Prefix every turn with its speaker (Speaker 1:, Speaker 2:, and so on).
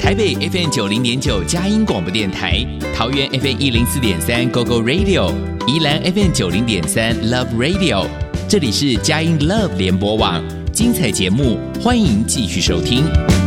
Speaker 1: 台北 FM90.9 佳音广播電台，桃園 FM104.3 GoGo Radio， 宜蘭 FM90.3 Love Radio， 這裡是佳音 Love 聯播網，精彩節目歡迎繼續收聽。